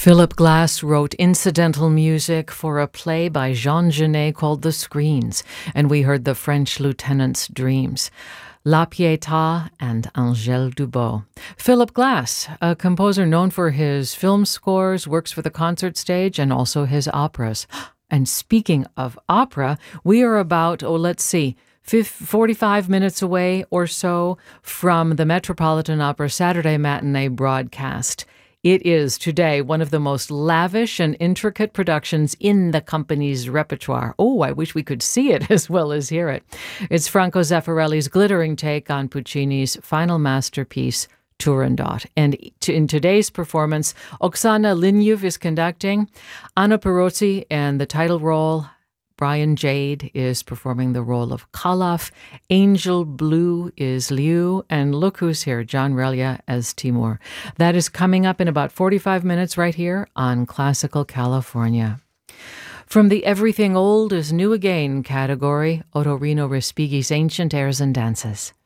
Philip Glass wrote incidental music for a play by Jean Genet called The Screens, and we heard The French Lieutenant's Dreams. La Pietà and Angèle Dubos. Philip Glass, a composer known for his film scores, works for the concert stage, and also his operas. And speaking of opera, we are about, 45 minutes away or so from the Metropolitan Opera Saturday matinee broadcast. It is today one of the most lavish and intricate productions in the company's repertoire. Oh, I wish we could see it as well as hear it. It's Franco Zeffirelli's glittering take on Puccini's final masterpiece, Turandot. And in today's performance, Oksana Linev is conducting, Anna Perozzi and the title role, Brian Jade is performing the role of Kalaf, Angel Blue is Liu, and look who's here, John Relia as Timur. That is coming up in about 45 minutes right here on Classical California. From the Everything Old is New Again category, Otorino Respighi's Ancient Airs and Dances.